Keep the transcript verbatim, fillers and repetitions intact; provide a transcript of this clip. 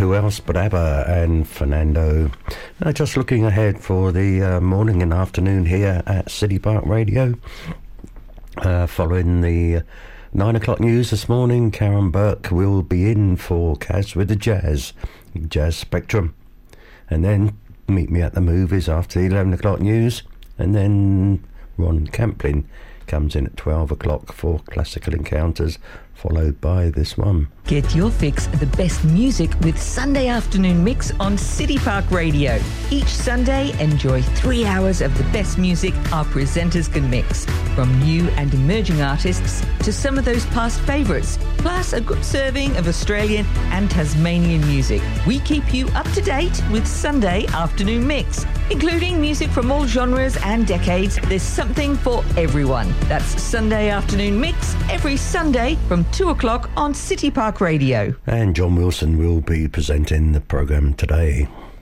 who else but ABBA and Fernando. Uh, just looking ahead for the uh, morning and afternoon here at City Park Radio. Uh, following the nine o'clock news this morning, Karen Burke will be in for Kaz with the Jazz, Jazz Spectrum. And then meet me at the movies after the eleven o'clock news. And then Ron Camplin comes in at twelve o'clock for Classical Encounters, followed by this one. Get your fix of the best music with Sunday Afternoon Mix on City Park Radio. Each Sunday, enjoy three hours of the best music our presenters can mix, from new and emerging artists to some of those past favourites, plus a good serving of Australian and Tasmanian music. We keep you up to date with Sunday Afternoon Mix, including music from all genres and decades. There's something for everyone. That's Sunday Afternoon Mix every Sunday from two o'clock on City Park Radio. And John Wilson will be presenting the programme today.